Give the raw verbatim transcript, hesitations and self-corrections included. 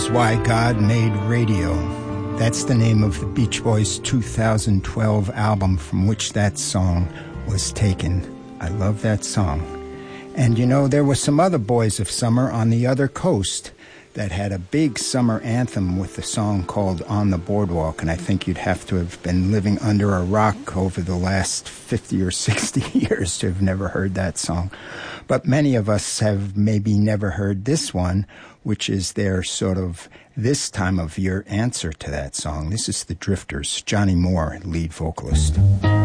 is Why God Made Radio. That's the name of the Beach Boys' two thousand twelve album from which that song was taken. I love that song. And you know, there were some other boys of summer on the other coast that had a big summer anthem with a song called On the Boardwalk, and I think you'd have to have been living under a rock over the last fifty or sixty years to have never heard that song. But many of us have maybe never heard this one, which is their sort of this time of year answer to that song. This is the Drifters, Johnny Moore, lead vocalist.